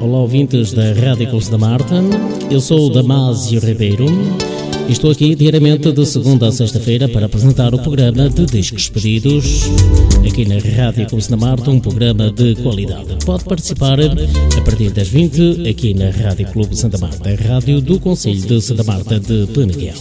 Olá, ouvintes da Rádio Clube da Marta. Eu sou o Damásio Ribeiro e estou aqui diariamente de segunda a sexta-feira para apresentar o programa de Discos Pedidos aqui na Rádio Clube da Marta, um programa de qualidade. Pode participar a partir das 20 aqui na Rádio Clube Santa Marta, a rádio do Concelho de Santa Marta de Peneguel.